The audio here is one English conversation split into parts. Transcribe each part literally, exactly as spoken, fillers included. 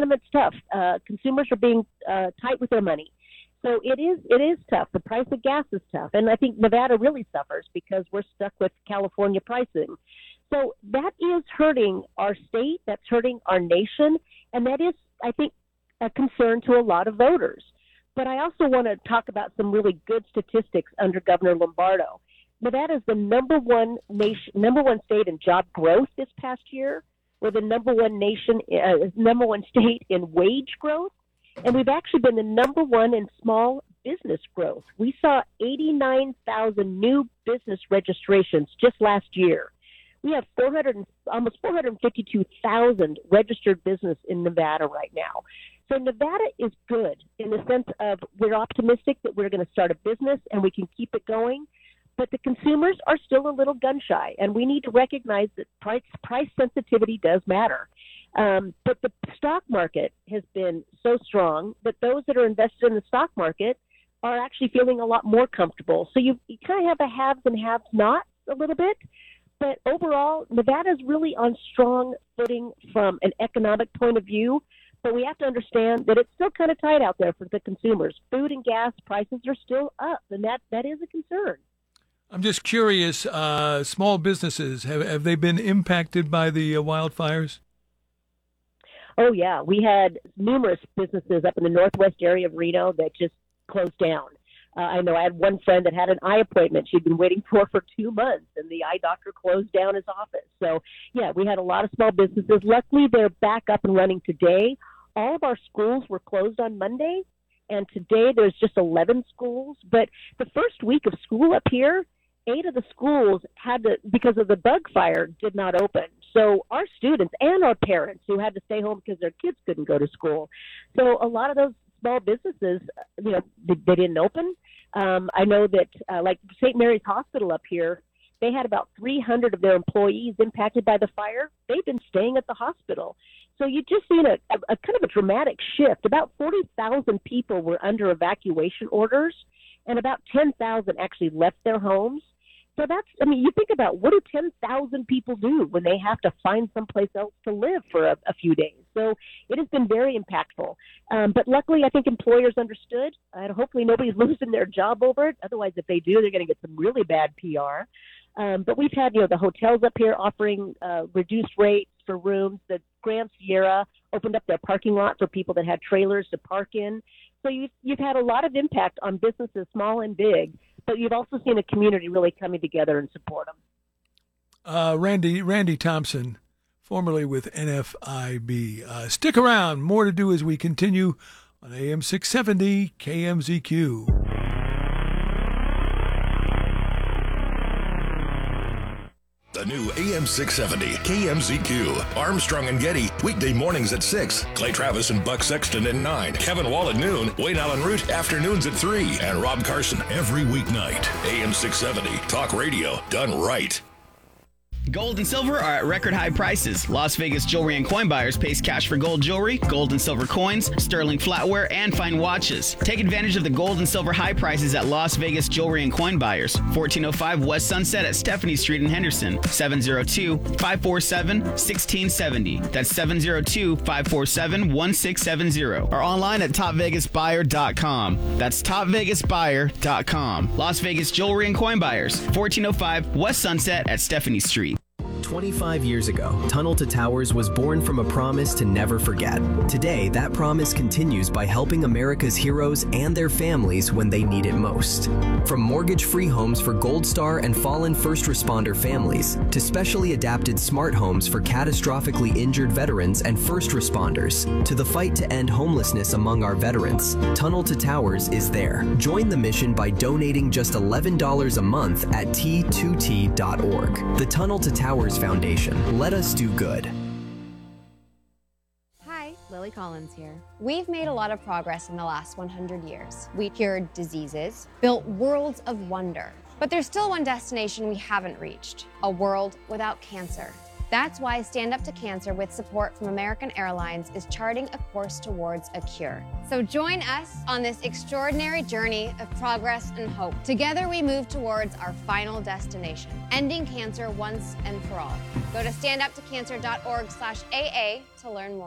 sentiment's tough. Uh, consumers are being uh, tight with their money. So it is it is tough. The price of gas is tough. And I think Nevada really suffers because we're stuck with California pricing. So that is hurting our state. That's hurting our nation. And that is, I think, a concern to a lot of voters. But I also want to talk about some really good statistics under Governor Lombardo. Nevada is the number one nation, number one state in job growth this past year. We're the number one nation, uh, number one state in wage growth. And we've actually been the number one in small business growth. We saw eighty-nine thousand new business registrations just last year. We have four hundred, almost four hundred fifty-two thousand registered business in Nevada right now. So Nevada is good in the sense of we're optimistic that we're going to start a business and we can keep it going. But the consumers are still a little gun shy, and we need to recognize that price price sensitivity does matter. Um, but the stock market has been so strong that those that are invested in the stock market are actually feeling a lot more comfortable. So you, you kind of have a haves and have-nots a little bit. But overall, Nevada is really on strong footing from an economic point of view. But we have to understand that it's still kind of tight out there for the consumers. Food and gas prices are still up, and that, that is a concern. I'm just curious, uh, small businesses, have, have they been impacted by the uh, wildfires? Oh, yeah. We had numerous businesses up in the northwest area of Reno that just closed down. Uh, I know I had one friend that had an eye appointment she'd been waiting for for two months, and the eye doctor closed down his office. So, yeah, we had a lot of small businesses. Luckily, they're back up and running today. All of our schools were closed on Monday, and today there's just eleven schools. But the first week of school up here, eight of the schools had to, because of the bug fire, did not open. So our students and our parents who had to stay home because their kids couldn't go to school. So a lot of those small businesses, you know, they, they didn't open. Um, I know that uh, like Saint Mary's Hospital up here, they had about three hundred of their employees impacted by the fire. They've been staying at the hospital. So you've just seen a, a, a kind of a dramatic shift. About forty thousand people were under evacuation orders, and about ten thousand actually left their homes. So that's, I mean, you think about what do ten thousand people do when they have to find someplace else to live for a, a few days. So it has been very impactful. Um, but luckily, I think employers understood, and hopefully nobody's losing their job over it. Otherwise, if they do, they're going to get some really bad P R. Um, but we've had, you know, the hotels up here offering uh, reduced rates for rooms. The Grand Sierra opened up their parking lot for people that had trailers to park in. So you've, you've had a lot of impact on businesses, small and big. But you've also seen a community really coming together and support them. Uh, Randy Randy Thompson, formerly with N F I B. Uh, stick around. More to do as we continue on A M six seventy K M Z Q. The new A M six seventy K M Z Q. Armstrong and Getty, weekday mornings at six. Clay Travis and Buck Sexton at nine. Kevin Wall at noon. Wayne Allen Root, afternoons at three. And Rob Carson every weeknight. A M six seventy, talk radio done right. Gold and silver are at record high prices. Las Vegas Jewelry and Coin Buyers pays cash for gold jewelry, gold and silver coins, sterling flatware, and fine watches. Take advantage of the gold and silver high prices at Las Vegas Jewelry and Coin Buyers, fourteen oh five West Sunset at Stephanie Street in Henderson, seven oh two, five four seven, one six seven oh. That's seven oh two, five four seven, one six seven oh. Or online at top vegas buyer dot com. That's top vegas buyer dot com. Las Vegas Jewelry and Coin Buyers, fourteen oh five West Sunset at Stephanie Street. twenty-five years ago, Tunnel to Towers was born from a promise to never forget. Today, that promise continues by helping America's heroes and their families when they need it most. From mortgage-free homes for Gold Star and fallen first responder families, to specially adapted smart homes for catastrophically injured veterans and first responders, to the fight to end homelessness among our veterans, Tunnel to Towers is there. Join the mission by donating just eleven dollars a month at T two T dot org. The Tunnel to Towers Foundation. Let us do good. Hi, Lily Collins here. We've made a lot of progress in the last one hundred years. We cured diseases, built worlds of wonder. But there's still one destination we haven't reached, a world without cancer. That's why Stand Up to Cancer, with support from American Airlines, is charting a course towards a cure. So join us on this extraordinary journey of progress and hope. Together we move towards our final destination, ending cancer once and for all. Go to stand up to cancer dot org slash A A to learn more.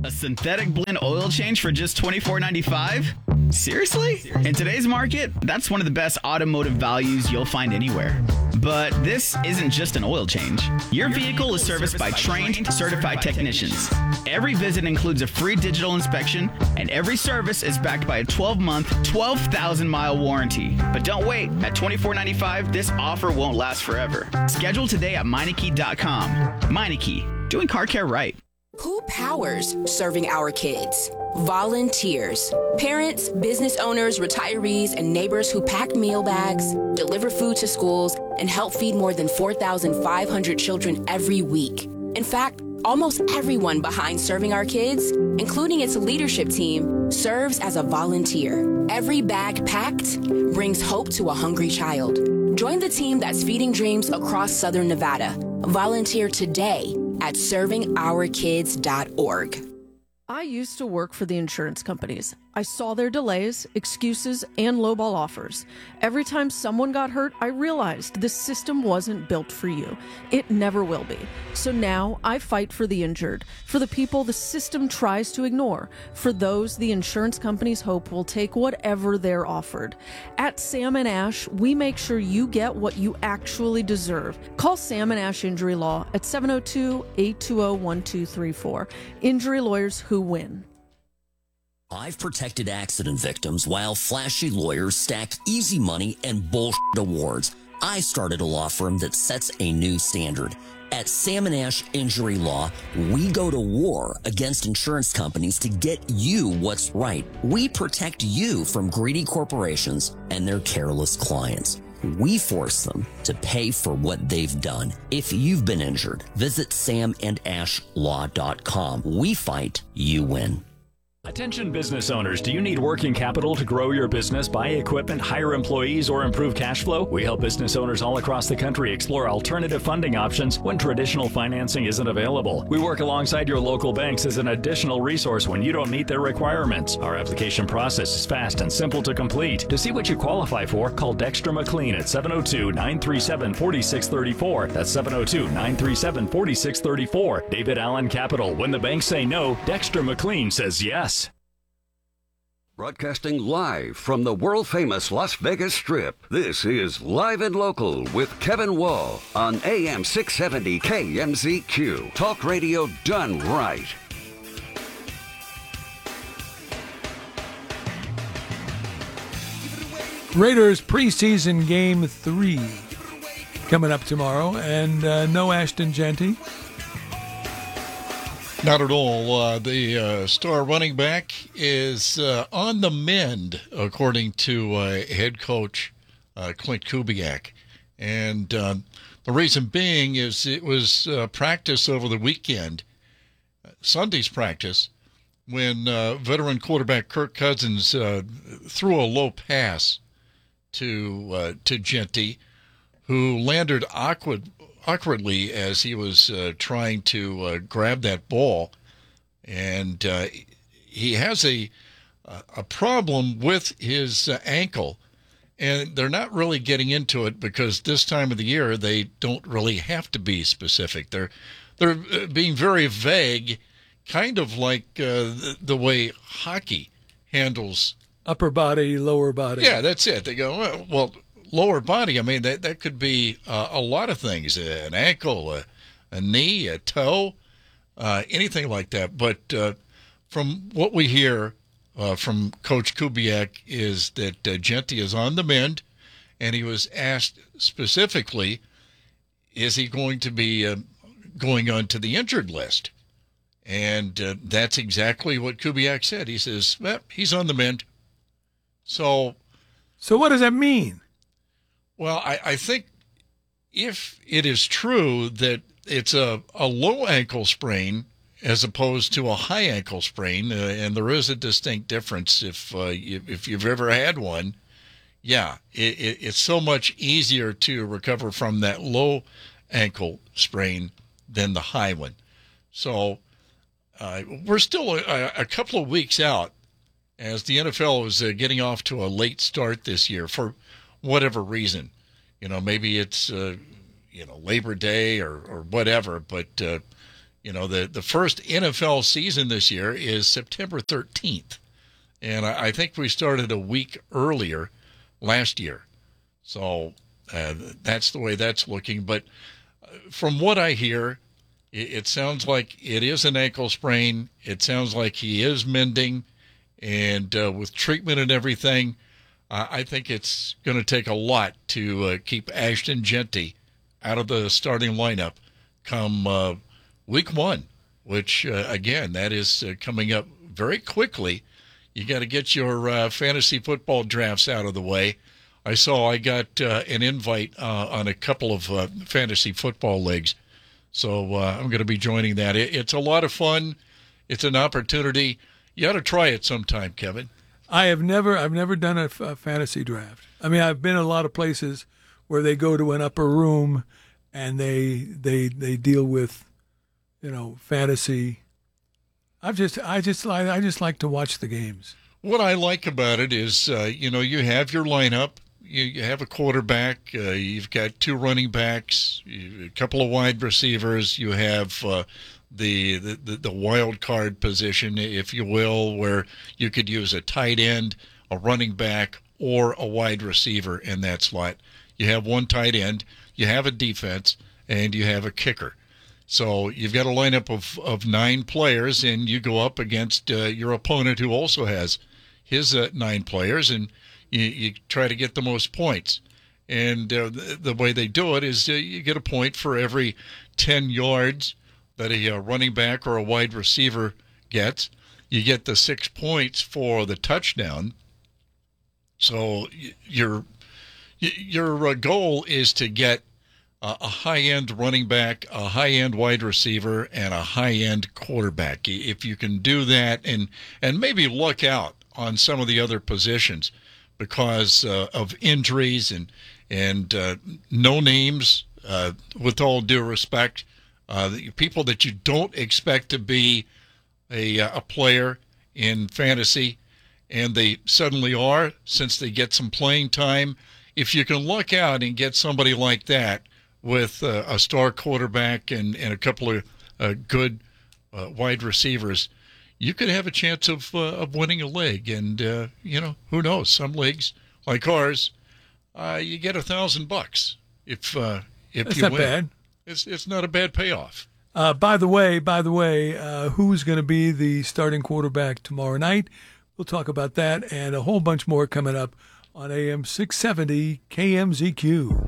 A synthetic blend oil change for just twenty-four ninety-five? Seriously? In today's market, that's one of the best automotive values you'll find anywhere. But this isn't just an oil change. Your vehicle is serviced by trained, certified technicians. Every visit includes a free digital inspection, and every service is backed by a twelve-month, twelve thousand mile warranty. But don't wait. At twenty-four ninety-five, this offer won't last forever. Schedule today at Meineke dot com. Meineke, doing car care right. Who powers serving our kids? Volunteers. Parents, business owners, retirees, and neighbors who pack meal bags, deliver food to schools, and help feed more than four thousand five hundred children every week. In fact, almost everyone behind Serving Our Kids, including its leadership team, serves as a volunteer. Every bag packed brings hope to a hungry child. Join the team that's feeding dreams across Southern Nevada. Volunteer today at serving our kids dot org. I used to work for the insurance companies. I saw their delays, excuses, and lowball offers. Every time someone got hurt, I realized this system wasn't built for you. It never will be. So now I fight for the injured, for the people the system tries to ignore, for those the insurance companies hope will take whatever they're offered. At Sam and Ash, we make sure you get what you actually deserve. Call Sam and Ash Injury Law at seven oh two, eight two oh, one two three four. Injury lawyers who win. I've protected accident victims while flashy lawyers stacked easy money and bullshit awards. I started a law firm that sets a new standard. At Sam and Ash Injury Law, we go to war against insurance companies to get you what's right. We protect you from greedy corporations and their careless clients. We force them to pay for what they've done. If you've been injured, visit sam and ash law dot com. We fight, you win. Attention business owners, do you need working capital to grow your business, buy equipment, hire employees, or improve cash flow? We help business owners all across the country explore alternative funding options when traditional financing isn't available. We work alongside your local banks as an additional resource when you don't meet their requirements. Our application process is fast and simple to complete. To see what you qualify for, call Dexter McLean at seven oh two, nine three seven, four six three four. That's seven oh two, nine three seven, four six three four. David Allen Capital. When the banks say no, Dexter McLean says yes. Broadcasting live from the world-famous Las Vegas Strip, this is Live and Local with Kevin Wall on A M six seventy K M Z Q. Talk radio done right. Raiders preseason game three coming up tomorrow, and uh, no Ashton Jeanty. Not at all. Uh, the uh, star running back is uh, on the mend, according to uh, head coach uh, Clint Kubiak. And uh, the reason being is it was uh, practice over the weekend, Sunday's practice, when uh, veteran quarterback Kirk Cousins uh, threw a low pass to uh, to Jeanty, who landed awkward. awkwardly as he was uh, trying to uh, grab that ball, and uh, he has a a problem with his uh, ankle, and they're not really getting into it because this time of the year they don't really have to be specific. They're they're being very vague, kind of like uh, the, the way hockey handles upper body, lower body. Yeah, that's it. They go, well, well lower body, I mean, that that could be uh, a lot of things, an ankle, a, a knee, a toe, uh, anything like that. But uh, from what we hear uh, from Coach Kubiak is that uh, Jeanty is on the mend, and he was asked specifically, is he going to be uh, going on to the injured list? And uh, that's exactly what Kubiak said. He says, well, he's on the mend. So, so what does that mean? Well, I, I think if it is true that it's a, a low ankle sprain as opposed to a high ankle sprain, uh, and there is a distinct difference if uh, you, if you've ever had one, yeah, it, it, it's so much easier to recover from that low ankle sprain than the high one. So uh, we're still a, a couple of weeks out as the N F L is uh, getting off to a late start this year for whatever reason. You know, maybe it's, uh, you know, Labor Day or, or whatever, but, uh, You know, the, the first N F L season this year is September thirteenth. And I, I think we started a week earlier last year. So uh, that's the way that's looking. But from what I hear, it, it sounds like it is an ankle sprain. It sounds like he is mending. And uh, with treatment and everything, uh, I think it's going to take a lot to uh, keep Ashton Jeanty out of the starting lineup come uh, week one, which, uh, again, that is uh, coming up very quickly. You got to get your uh, fantasy football drafts out of the way. I saw I got uh, an invite uh, on a couple of uh, fantasy football leagues, so uh, I'm going to be joining that. It, it's a lot of fun. It's an opportunity. You ought to try it sometime, Kevin. I have never, I've never done a, a fantasy draft. I mean, I've been in a lot of places where they go to an upper room and they they they deal with, you know, fantasy. I've just, I just, I, I just like to watch the games. What I like about it is, uh, you know, you have your lineup. You, you have a quarterback. Uh, you've got two running backs, you, a couple of wide receivers. You have uh, the, the the wild card position, if you will, where you could use a tight end, a running back, or a wide receiver in that slot. You have one tight end, you have a defense, and you have a kicker. So you've got a lineup of, of nine players, and you go up against uh, your opponent who also has his uh, nine players, and you, you try to get the most points. And uh, the, the way they do it is uh, you get a point for every ten yards that a, a running back or a wide receiver gets. You get the six points for the touchdown. So your your uh, goal is to get uh, a high-end running back, a high-end wide receiver, and a high-end quarterback. If you can do that, and and maybe luck out on some of the other positions because uh, of injuries and and uh, no names, uh, with all due respect, uh, the people that you don't expect to be a a player in fantasy, and they suddenly are, since they get some playing time. If you can luck out and get somebody like that with uh, a star quarterback and, and a couple of uh, good uh, wide receivers, you could have a chance of uh, of winning a league. And, uh, you know, who knows? Some leagues, like ours, uh, you get a thousand bucks if uh, if That's you not win. bad. It's, it's not a bad payoff. Uh, by the way, by the way, uh, who's going to be the starting quarterback tomorrow night? We'll talk about that and a whole bunch more coming up on A M six seventy K M Z Q.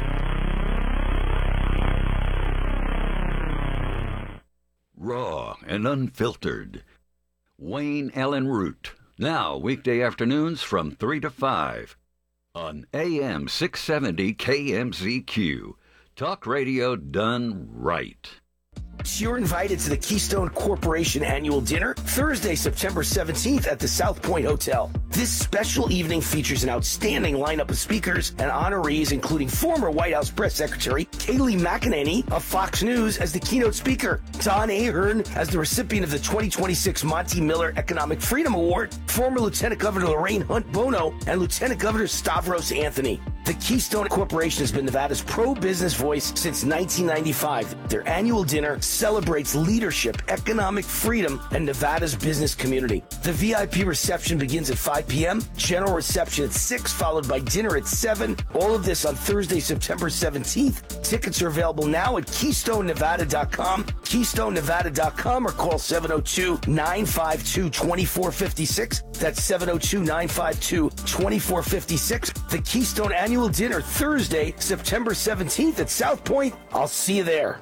Raw and unfiltered. Wayne Allen Root. Now, weekday afternoons from three to five on A M six seventy K M Z Q. Talk radio done right. You're invited to the Keystone Corporation Annual Dinner Thursday, September seventeenth at the South Point Hotel. This special evening features an outstanding lineup of speakers and honorees, including former White House Press Secretary Kayleigh McEnany of Fox News as the keynote speaker, Don Ahern as the recipient of the twenty twenty-six Monty Miller Economic Freedom Award, former Lieutenant Governor Lorraine Hunt Bono, and Lieutenant Governor Stavros Anthony. The Keystone Corporation has been Nevada's pro-business voice since nineteen ninety-five. Their annual dinner celebrates leadership, economic freedom, and Nevada's business community. The V I P reception begins at five p.m., general reception at six, followed by dinner at seven. All of this on Thursday, September seventeenth. Tickets are available now at keystone nevada dot com, keystone nevada dot com, or call seven oh two, nine five two, two four five six. That's seven oh two, nine five two, two four five six. The Keystone Annual Dinner, Thursday, September seventeenth at South Point. I'll see you there.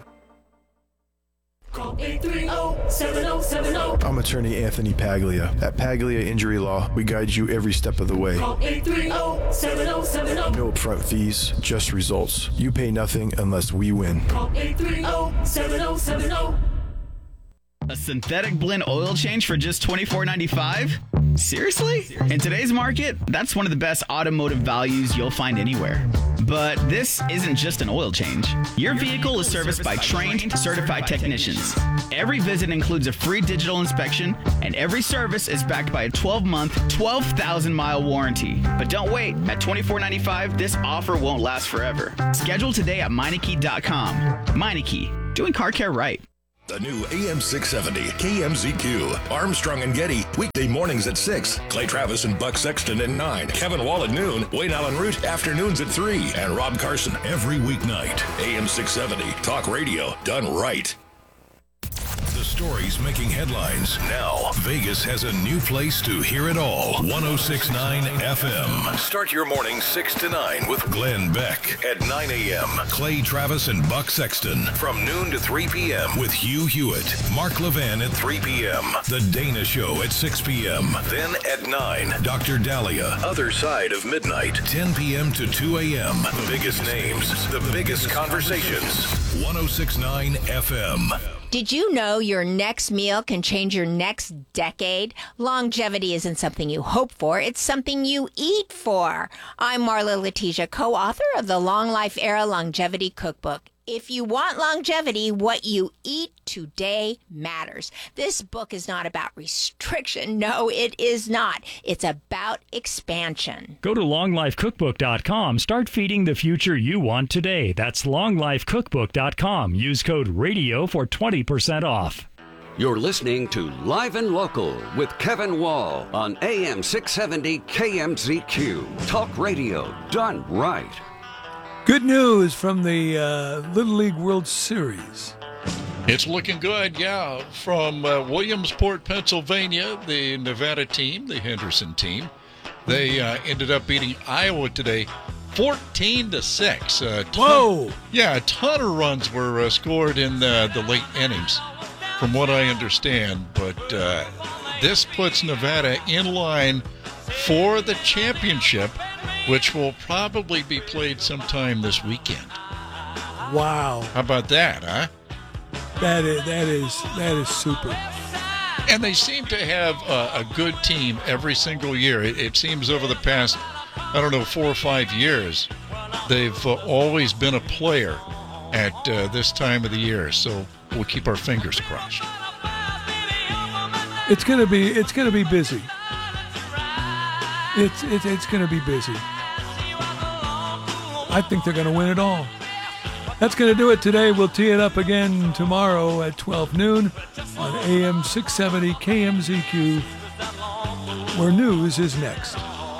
Call eight three zero, seven zero seven zero. I'm attorney Anthony Paglia. At Paglia Injury Law, we guide you every step of the way. Call eight three zero, seven zero seven zero. No upfront fees, just results. You pay nothing unless we win. Call eight three zero, seven zero seven zero. A synthetic blend oil change for just twenty-four ninety-five? Seriously? In today's market, that's one of the best automotive values you'll find anywhere. But this isn't just an oil change. Your vehicle is serviced by trained, certified technicians. Every visit includes a free digital inspection, and every service is backed by a twelve-month, twelve thousand mile warranty. But don't wait. At twenty-four ninety-five, this offer won't last forever. Schedule today at Meineke dot com. Meineke, doing car care right. The new A M six seventy K M Z Q. Armstrong and Getty, weekday mornings at six. Clay Travis and Buck Sexton at nine. Kevin Wall at noon. Wayne Allen Root, afternoons at three. And Rob Carson every weeknight. A M six seventy, talk radio done right. The stories making headlines. Now, Vegas has a new place to hear it all. one oh six point nine F M. Start your morning six to nine with Glenn Beck at nine a.m. Clay Travis and Buck Sexton from noon to three p.m. with Hugh Hewitt. Mark Levan at three p.m. The Dana Show at six p.m. Then at nine, Doctor Dahlia, Other Side of Midnight, ten p.m. to two a.m. The biggest names, the biggest conversations. one oh six point nine F M. Did you know your next meal can change your next decade? Longevity isn't something you hope for, it's something you eat for. I'm Marla Letitia, co-author of the Long Life Era Longevity Cookbook. If you want longevity, what you eat today matters. This book is not about restriction. No, it is not. It's about expansion. Go to long life cookbook dot com. Start feeding the future you want today. That's long life cookbook dot com. Use code RADIO for twenty percent off. You're listening to Live and Local with Kevin Wall on A M six seventy K M Z Q. Talk radio done right. Good news from the uh, Little League World Series. It's looking good, yeah. From uh, Williamsport, Pennsylvania, the Nevada team, the Henderson team, they uh, ended up beating Iowa today, fourteen to six. Uh, ton, Whoa! Yeah, a ton of runs were uh, scored in the, the late innings, from what I understand. But uh, this puts Nevada in line for the championship, which will probably be played sometime this weekend. Wow. How about that, huh? That is that is that is super. And they seem to have a, a good team every single year. It, it seems over the past, I don't know, four or five years, they've uh, always been a player at uh, this time of the year. So we'll keep our fingers crossed. It's gonna be it's gonna be busy. It's it's it's gonna be busy. I think they're gonna win it all. That's going to do it today. We'll tee it up again tomorrow at twelve noon on A M six seventy K M Z Q, where news is next.